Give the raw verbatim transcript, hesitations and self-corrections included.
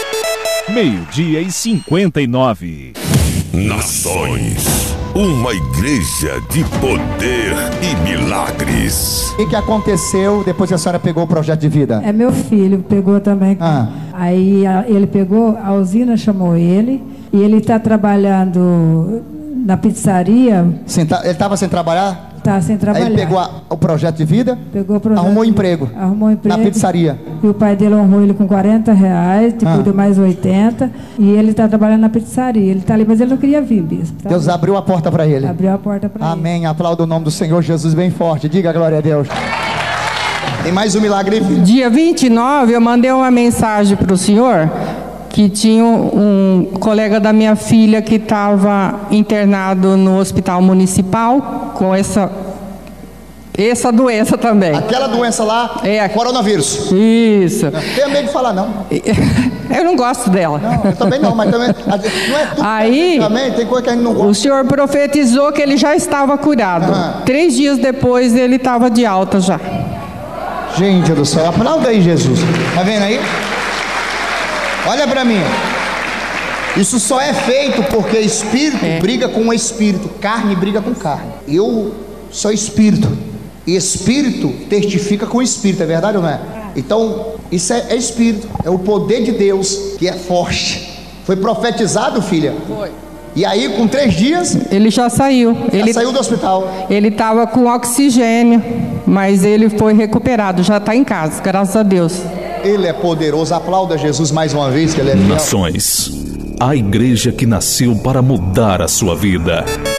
Meio-dia e cinquenta e nove. Nações, uma igreja de poder e milagres. O que, que aconteceu depois que a senhora pegou o projeto de vida? É meu filho, pegou também. Ah. Aí a, ele pegou, a usina chamou ele, e ele está trabalhando na pizzaria. Senta, ele estava sem trabalhar? Está sem trabalhar. Aí ele pegou a, o projeto de vida? Pegou o projeto. Arrumou emprego? Arrumou emprego. Na pizzaria? E o pai dele honrou ele com quarenta reais, depois Ah. deu mais oitenta. E ele está trabalhando na pizzaria. Ele está ali, mas ele não queria vir, bispo. Tá? Deus abriu a porta para ele. Abriu a porta para ele. Amém. Aplauda o nome do Senhor Jesus bem forte. Diga glória a Deus. Tem mais um milagre. Dia vinte e nove, eu mandei uma mensagem para o senhor que tinha um colega da minha filha que estava internado no hospital municipal com essa, essa doença também. Aquela doença lá, É. coronavírus. Isso. Não tenha medo de falar, não. Eu não gosto dela. Não, eu também não, mas também, não é tudo. Aí, também tem coisa que a gente não gosta. O senhor profetizou que ele já estava curado. Ah. Três dias depois ele estava de alta já. Gente do céu, aplauda aí, Jesus. Tá vendo aí? Olha pra mim. Isso só é feito porque espírito É. briga com espírito, carne briga com carne. Eu sou espírito, e espírito testifica com espírito, é verdade ou não é? Então, isso é, é espírito, é o poder de Deus que é forte. Foi profetizado, filha? Foi. E aí, com três dias, Ele já saiu. já Ele saiu do hospital. Ele estava com oxigênio, mas ele foi recuperado, já está em casa, graças a Deus. Ele é poderoso. Aplauda Jesus mais uma vez, que ele é fiel. Nações, a igreja que nasceu para mudar a sua vida.